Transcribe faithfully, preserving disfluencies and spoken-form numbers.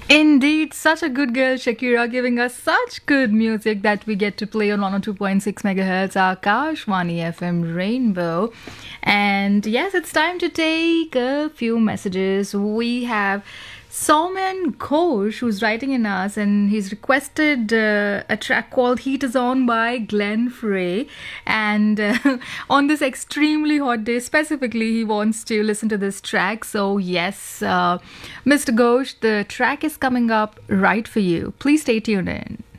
Indeed, such a good girl, Shakira, giving us such good music that we get to play on one oh two point six megahertz, Akashvani F M Rainbow. And yes, it's time to take a few messages. We have Soman Ghosh who's writing in us, and he's requested uh, a track called Heat Is On by Glenn Frey. And uh, on this extremely hot day, specifically, he wants to listen to this track. So, yes, uh, Mister Ghosh, the track is coming up right for you. Please stay tuned in.